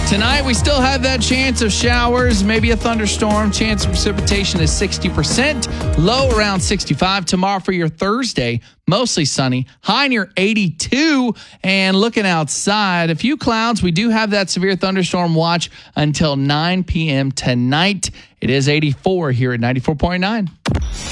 Tonight, we still have that chance of showers, maybe a thunderstorm. Chance of precipitation is 60%, low around 65. Tomorrow for your Thursday, mostly sunny, high near 82. And looking outside, a few clouds. We do have that severe thunderstorm watch until 9 p.m. tonight. It is 84 here at 94.9.